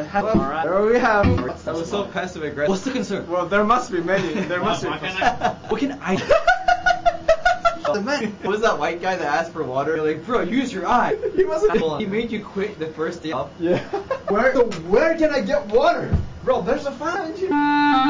Alright. There we have. That was so passive aggressive. What's the concern? Well, there must be many. There must be. What can I? The man. What was that white guy that asked for water? You're like, bro, use your eye. He wasn't. He made you quit the first day off. Yeah. Where can I get water? Bro, there's a fountain.